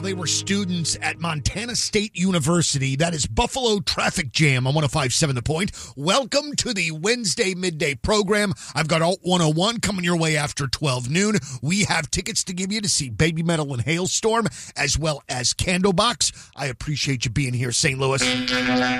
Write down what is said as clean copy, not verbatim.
They were students at Montana State University. That is Buffalo Traffic Jam on 105.7 The Point. Welcome to the Wednesday midday program. I've got Alt 101 coming your way after 12 noon. We have tickets to give you to see Baby Metal and Hailstorm, as well as Candlebox. I appreciate you being here, St. Louis.